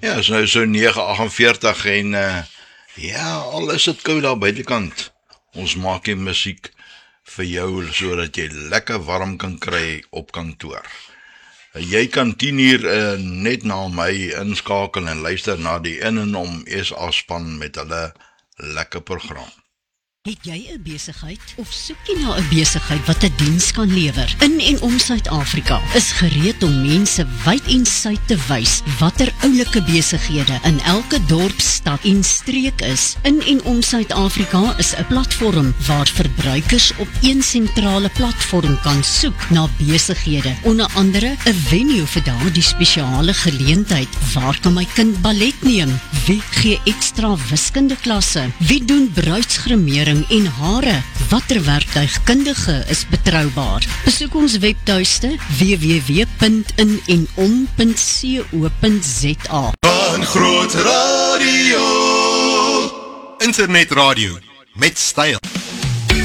Ja, is nou so 9:48 en ja, al is dit koud daar buitekant. Ons maak die musiek vir jou sodat jy lekker warm kan kry op kantoor. Jy kan 10:00 net na my inskakel en luister na die In en Om SA span met hulle lekker program. Het jy 'n besigheid of soek jy na 'n besigheid wat 'n diens kan lewer? In en om Suid-Afrika is gereed om mense wyd en suid te wys watter oulike besighede in elke dorp, stad en streek is. In en om Suid-Afrika is 'n platform waar verbruikers op een sentrale platform kan soek na besighede, onder andere 'n venue vir daardie spesiale geleentheid. Waar kan my kind ballet neem? Wie gee ekstra wiskunde klasse? Wie doen bruidsgremering en hare? Watter werktuigkundige is betroubaar? Besoek ons webtuiste www.inenom.co.za. Van Groot Radio, internetradio met styl.